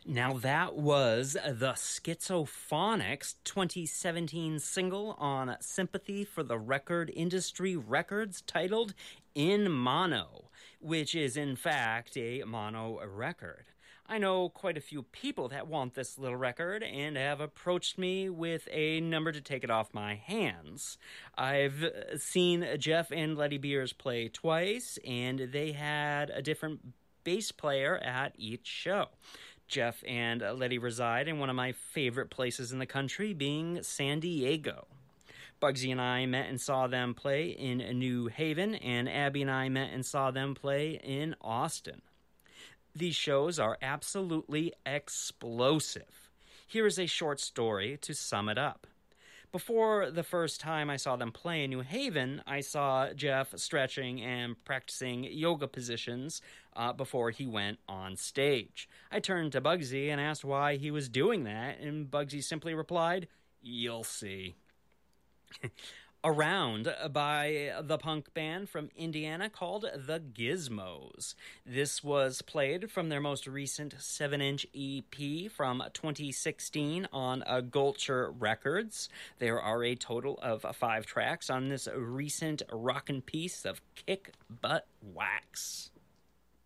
Now that was the Schizophonics 2017 single on Sympathy for the Record Industry Records titled In Mono, which is in fact a mono record. I know quite a few people that want this little record and have approached me with a number to take it off my hands. I've seen Jeff and Letty Beers play twice, and they had a different bass player at each show. Jeff and Letty reside in one of my favorite places in the country, being San Diego. Bugsy and I met and saw them play in New Haven, and Abby and I met and saw them play in Austin. These shows are absolutely explosive. Here is a short story to sum it up. Before the first time I saw them play in New Haven, I saw Jeff stretching and practicing yoga positions before he went on stage. I turned to Bugsy and asked why he was doing that, and Bugsy simply replied, "You'll see." Around by the punk band from Indiana called The Gizmos. This was played from their most recent 7-inch EP from 2016 on Gulcher Records. There are a total of 5 tracks on this recent rockin' piece of kick butt wax.